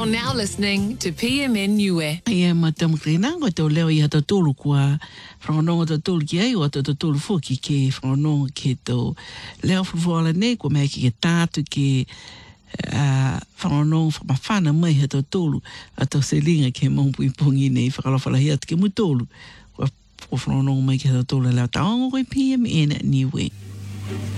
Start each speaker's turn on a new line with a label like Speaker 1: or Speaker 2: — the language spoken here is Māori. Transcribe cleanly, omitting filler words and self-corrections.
Speaker 1: You're now listening to PMN Niue.
Speaker 2: Ia matam krina ngo te leo ia to tolu kwa whanonga to tolu ki ai o to tolu foki ke whanonga ke to leo fufuala nei ko mai ki ke tātu ke whanonga whamawhana mai he to tolu a to selinga ke mongpui pungi nei whakalawhala hea te ke mutolu ko whanonga mai ke to tolu leo taongo koe PMN Niue.